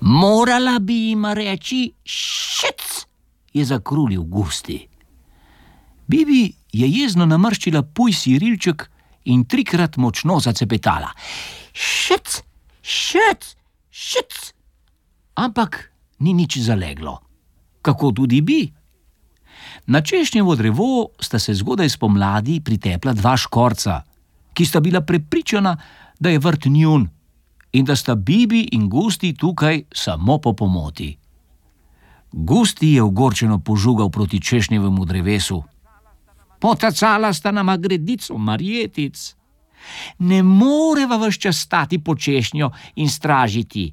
Morala bi jima reči šic, je zakrulil Gusti. Bibi je jezno namrščila pujsi rilček in 3-krat močno zacepetala. Šic, šic, šic. Ampak ni nič zaleglo. Kako tudi bi? Na češnjevo drevo sta se zgodaj spomladi pritepla 2 škorca, ki sta bila prepričana, da je vrt njun in da sta Bibi in Gusti tukaj samo po pomoti. Gusti je ogorčeno požugal proti češnjevemu drevesu. Potacala sta nama gredico marjetic. Ne moreva ves čas stati pod češnjo in stražiti.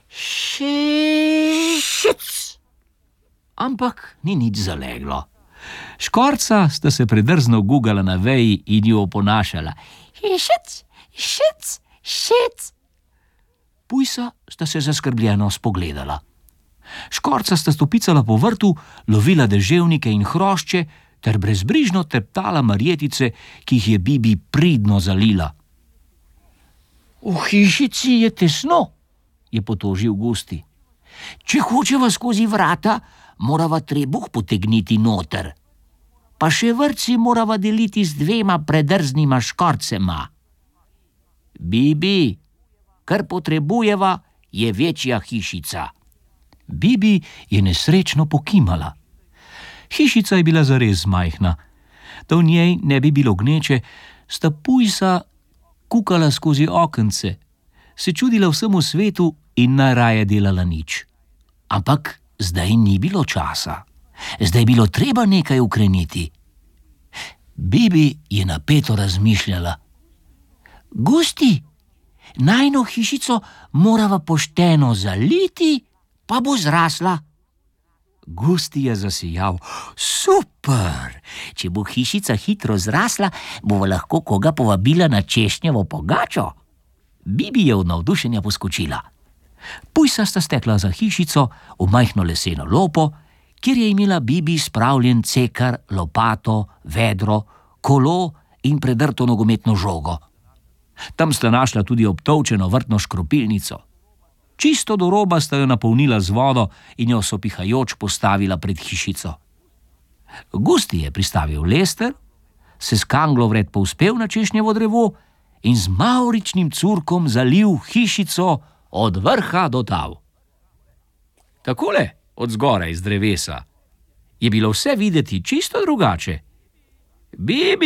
Šic. Ampak ni nič zaleglo. Škorca sta se predrzno gugala na veji in jo oponašala. Šic, šic, šic. Pujsa sta se zaskrbljeno spogledala. Škorca sta stopicala po vrtu, lovila deževnike in hrošče ter brezbrižno teptala marjetice, ki jih je Bibi pridno zalila. V hišici je tesno, je potožil Gusti. Če hočeva skozi vrata, morava trebuh potegniti noter. Pa še vrtci morava deliti z 2 predrznima škorcema. Bibi, kar potrebujeva, je večja hišica. Bibi je nesrečno pokimala. Hišica je bila zares majhna. Da v njej ne bi bilo gneče, sta pujsa kukala skozi okence, se čudila vsemu svetu in najraje delala nič. Ampak zdaj ni bilo časa. Zdaj je bilo treba nekaj ukreniti. Bibi je napeto razmišljala. Gusti, najino hišico morava pošteno zaliti, pa bo zrasla. Gusti je zasijal. Super! Če bo hišica hitro zrasla, bova lahko koga povabila na češnjevo pogačo. Bibi je od navdušenja poskočila. Pujsa sta stekla za hišico v majhno leseno lopo, kjer je imela Bibi spravljen cekar, lopato, vedro, kolo in predrto nogometno žogo. Tam sta našla tudi obtolčeno vrtno škropilnico. Čisto do roba sta jo napolnila z vodo in jo sopihajoč postavila pred hišico. Gusti je pristavil lester, se s kanglovred povzpel na češnjevo drevo in z mavričnim curkom zalil hišico od vrha do tal. Takole, od zgoraj z drevesa, je bilo vse videti čisto drugače. Bibi!